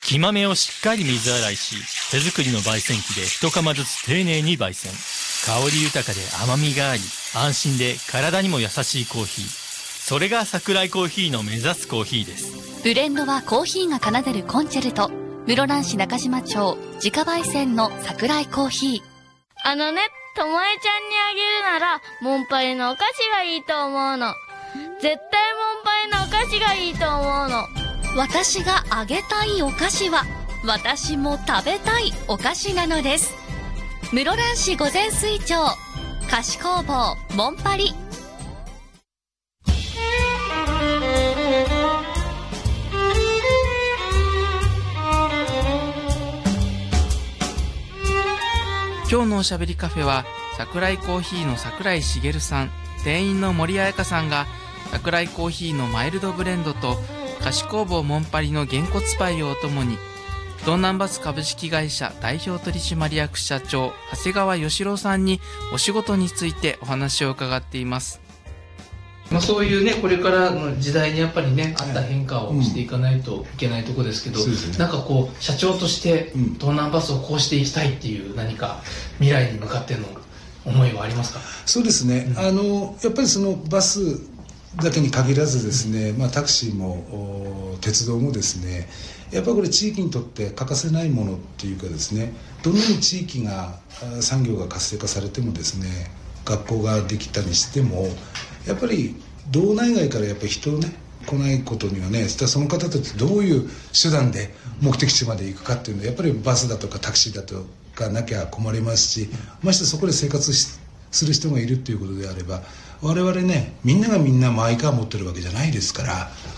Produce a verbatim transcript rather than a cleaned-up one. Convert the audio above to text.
生豆をしっかり水洗いし、手作りの焙煎機で一釜ずつ丁寧に焙煎。香り豊かで甘みがあり、安心で体にも優しいコーヒー。それが桜井コーヒーの目指すコーヒーです。 ブレンドはコーヒーが奏でるコンチェルト。室蘭市中島町自家焙煎の桜井コーヒー。 あのね、ともえちゃんにあげるならモンパイのお菓子がいいと思うの。絶対モンパイのお菓子がいいと思うの。 私があげたいお菓子は私も食べたいお菓子なのです。室蘭市御前水町菓子工房モンパリ。 今日のおしゃべりカフェは桜井コーヒーの桜井茂さん、店員の森彩香さんが桜井コーヒーのマイルドブレンドと菓子工房モンパリのげんこつパイをおともに、東南バス株式会社代表取締役社長長谷川義郎さんにお仕事についてお話を伺っています。まあ、そういうね、これからの時代にやっぱりね、あった変化をしていかないといけないところですけど、うんね、なんかこう社長として東南バスをこうしていきたいっていう何か未来に向かっての思いはありますか？ そうですね、うん、あのやっぱりそのバスだけに限らずですね、まあ、タクシーも鉄道もですね、やっぱりこれ地域にとって欠かせないものっていうかですね、どんなに地域が産業が活性化されてもですね、学校ができたりしてもやっぱり道内外からやっぱり人ね来ないことにはね、その方たちどういう手段で目的地まで行くかっていうのはやっぱりバスだとかタクシーだとかなきゃ困りますし、ましてそこで生活する人がいるっていうことであれば、我々ね、みんながみんなマイカー持ってるわけじゃないですから、